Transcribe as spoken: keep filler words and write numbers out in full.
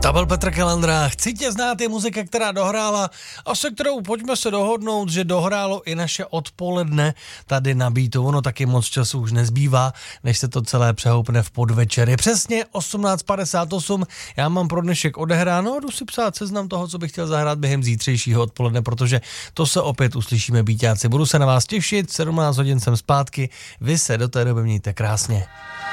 To byl Petr Kalandra. Chci tě znát je muzika, která dohrála a se kterou pojďme se dohodnout, že dohrálo i naše odpoledne tady na Beatu. Ono taky moc času už nezbývá, než se to celé přehoupne v podvečer. Je přesně osmnáct padesát osm, já mám pro dnešek odehráno a jdu si psát seznam toho, co bych chtěl zahrát během zítřejšího odpoledne, protože to se opět uslyšíme, Beatáci. Budu se na vás těšit, sedmnáct hodin jsem zpátky, vy se do té doby mějte krásně.